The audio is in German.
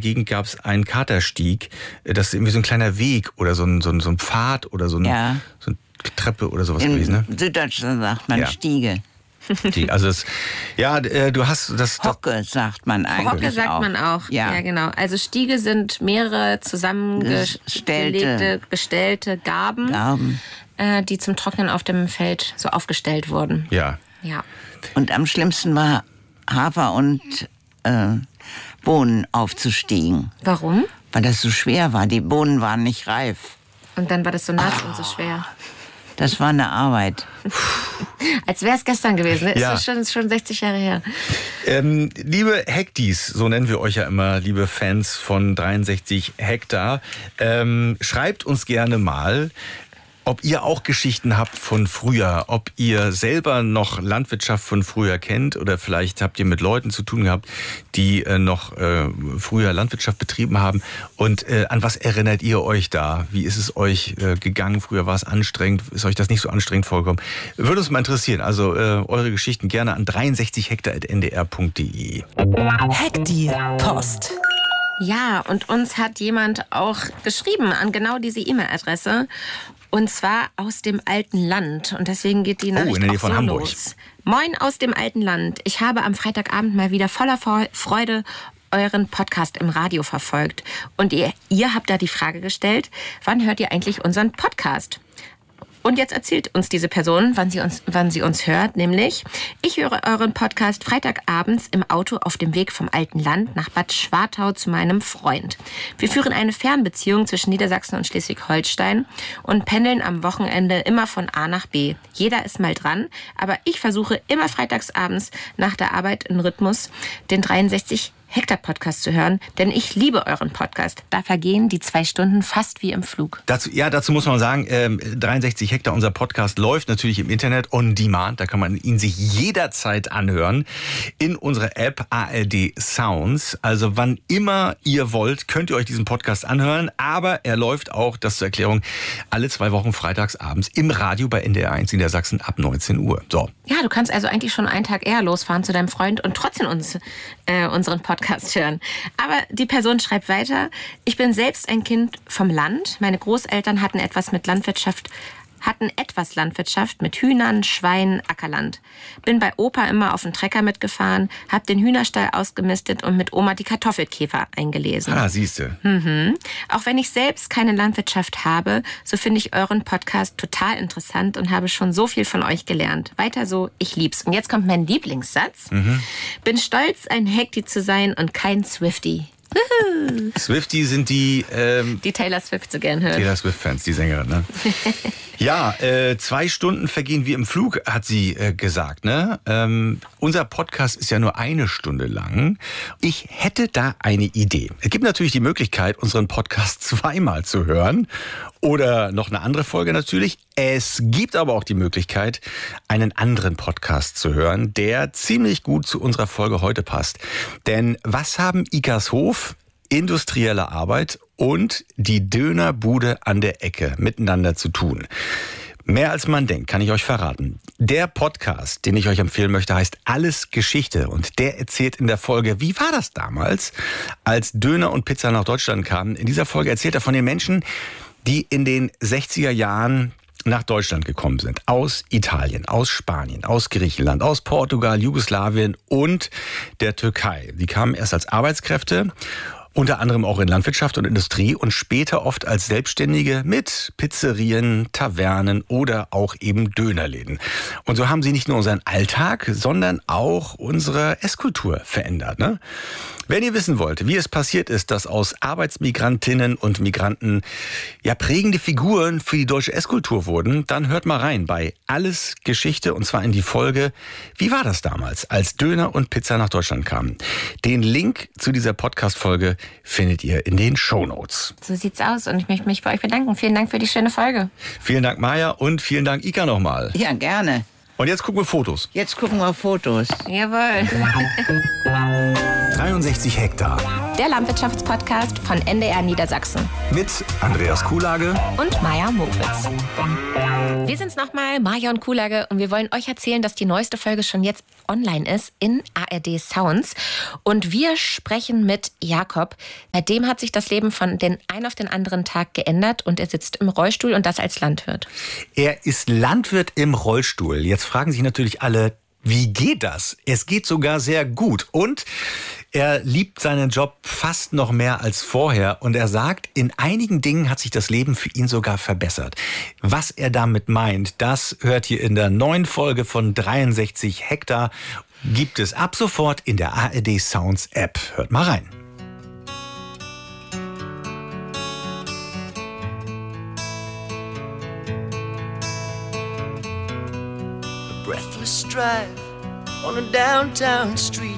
Gegend gab es einen Katerstieg. Das ist irgendwie so ein kleiner Weg oder so ein Pfad oder so eine Treppe oder sowas gewesen. In Süddeutschland sagt man Stiege. Also du hast das... Hocke sagt man eigentlich Hocke sagt auch. man auch, ja genau. Also Stiege sind mehrere gestellte Garben, die zum Trocknen auf dem Feld so aufgestellt wurden. Ja. Und am schlimmsten war Hafer und Bohnen aufzustiegen. Warum? Weil das so schwer war. Die Bohnen waren nicht reif. Und dann war das so nass und so schwer. Das war eine Arbeit. Als wäre es gestern gewesen. Ja. Ist schon 60 Jahre her. Liebe Hektis, so nennen wir euch ja immer, liebe Fans von 63 Hektar, schreibt uns gerne mal, ob ihr auch Geschichten habt von früher, ob ihr selber noch Landwirtschaft von früher kennt oder vielleicht habt ihr mit Leuten zu tun gehabt, die noch früher Landwirtschaft betrieben haben. Und an was erinnert ihr euch da? Wie ist es euch gegangen? Früher war es anstrengend. Ist euch das nicht so anstrengend vorgekommen? Würde uns mal interessieren. Also eure Geschichten gerne an 63hektar@ndr.de. Hektar Post. Ja, und uns hat jemand auch geschrieben an genau diese E-Mail-Adresse. Und zwar aus dem alten Land. Und deswegen geht die Nachricht in der Nähe auch von so Hamburg. los. Moin aus dem alten Land. Ich habe am Freitagabend mal wieder voller Freude euren Podcast im Radio verfolgt. Und ihr habt da die Frage gestellt, wann hört ihr eigentlich unseren Podcast? Und jetzt erzählt uns diese Person, wann sie uns hört, nämlich: Ich höre euren Podcast freitagabends im Auto auf dem Weg vom alten Land nach Bad Schwartau zu meinem Freund. Wir führen eine Fernbeziehung zwischen Niedersachsen und Schleswig-Holstein und pendeln am Wochenende immer von A nach B. Jeder ist mal dran, aber ich versuche immer freitagsabends nach der Arbeit in Rhythmus den 63 Hektar Podcast zu hören, denn ich liebe euren Podcast. Da vergehen die 2 Stunden fast wie im Flug. Dazu muss man sagen, 63 Hektar, unser Podcast läuft natürlich im Internet on demand. Da kann man ihn sich jederzeit anhören in unserer App ARD Sounds. Also wann immer ihr wollt, könnt ihr euch diesen Podcast anhören. Aber er läuft auch, das zur Erklärung, alle 2 Wochen freitags abends im Radio bei NDR 1 in Niedersachsen ab 19 Uhr. So. Ja, du kannst also eigentlich schon einen Tag eher losfahren zu deinem Freund und trotzdem unseren Podcast hören. Aber die Person schreibt weiter: Ich bin selbst ein Kind vom Land. Meine Großeltern hatten etwas Landwirtschaft mit Hühnern, Schweinen, Ackerland. Bin bei Opa immer auf den Trecker mitgefahren, hab den Hühnerstall ausgemistet und mit Oma die Kartoffelkäfer eingelesen. Ah, siehste. Auch wenn ich selbst keine Landwirtschaft habe, so finde ich euren Podcast total interessant und habe schon so viel von euch gelernt. Weiter so, ich lieb's. Und jetzt kommt mein Lieblingssatz. Bin stolz, ein Hekti zu sein und kein Swiftie. Swiftie sind die Taylor Swift so gern hört. Taylor Swift-Fans, die Sängerin, ne? Ja, 2 Stunden vergehen wie im Flug, hat sie gesagt, ne? Unser Podcast ist ja nur 1 Stunde lang. Ich hätte da eine Idee. Es gibt natürlich die Möglichkeit, unseren Podcast 2-mal zu hören. Oder noch eine andere Folge natürlich. Es gibt aber auch die Möglichkeit, einen anderen Podcast zu hören, der ziemlich gut zu unserer Folge heute passt. Denn was haben Ickershof, industrielle Arbeit und die Dönerbude an der Ecke miteinander zu tun? Mehr als man denkt, kann ich euch verraten. Der Podcast, den ich euch empfehlen möchte, heißt Alles Geschichte. Und der erzählt in der Folge, wie war das damals, als Döner und Pizza nach Deutschland kamen. In dieser Folge erzählt er von den Menschen, die in den 60er Jahren nach Deutschland gekommen sind. Aus Italien, aus Spanien, aus Griechenland, aus Portugal, Jugoslawien und der Türkei. Die kamen erst als Arbeitskräfte, unter anderem auch in Landwirtschaft und Industrie und später oft als Selbstständige mit Pizzerien, Tavernen oder auch eben Dönerläden. Und so haben sie nicht nur unseren Alltag, sondern auch unsere Esskultur verändert, ne? Wenn ihr wissen wollt, wie es passiert ist, dass aus Arbeitsmigrantinnen und Migranten ja prägende Figuren für die deutsche Esskultur wurden, dann hört mal rein bei Alles Geschichte, und zwar in die Folge Wie war das damals, als Döner und Pizza nach Deutschland kamen? Den Link zu dieser Podcast-Folge findet ihr in den Shownotes. So sieht's aus und ich möchte mich bei euch bedanken. Vielen Dank für die schöne Folge. Vielen Dank, Maja, und vielen Dank, Ika, nochmal. Ja, gerne. Und jetzt gucken wir Fotos. Jetzt gucken wir Fotos. Jawohl. 63 Hektar. Der Landwirtschaftspodcast von NDR Niedersachsen. Mit Andreas Kuhlage und Maja Mokwitz. Wir sind's nochmal, Maja und Kuhlage, und wir wollen euch erzählen, dass die neueste Folge schon jetzt online ist in ARD Sounds. Und wir sprechen mit Jakob. Bei dem hat sich das Leben von den einen auf den anderen Tag geändert und er sitzt im Rollstuhl, und das als Landwirt. Er ist Landwirt im Rollstuhl. Jetzt fragen sich natürlich alle, wie geht das? Es geht sogar sehr gut. Und er liebt seinen Job fast noch mehr als vorher. Und er sagt, in einigen Dingen hat sich das Leben für ihn sogar verbessert. Was er damit meint, das hört ihr in der neuen Folge von 63 Hektar. Gibt es ab sofort in der ARD Sounds App. Hört mal rein. Breathless drive on a downtown street.